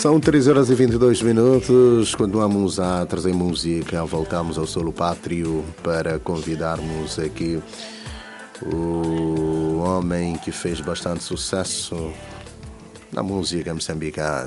São 3 horas e 22 minutos. Continuamos a trazer música. Voltamos ao Solo Pátrio para convidarmos aqui o homem que fez bastante sucesso na música moçambicana.